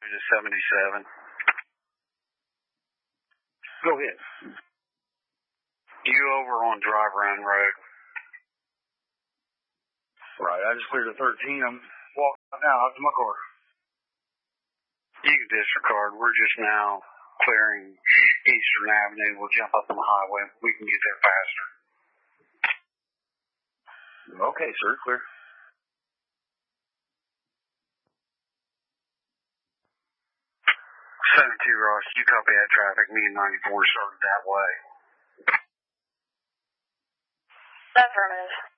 to 77. Go ahead. You over on Drive Run Road. Right, I just cleared the 13. I'm walking now out to my car. You can disregard. We're just now clearing Eastern Avenue. We'll jump up on the highway. We can get there faster. Okay, sir, clear. 72 Ross, you copy that traffic. Me and 94 started that way. Affirmative.